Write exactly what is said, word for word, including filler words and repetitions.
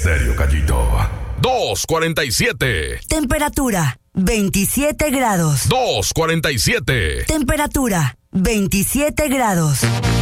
Estéreo Gallito. dos cuarenta y siete. Temperatura veintisiete grados. dos cuarenta y siete. Temperatura veintisiete grados.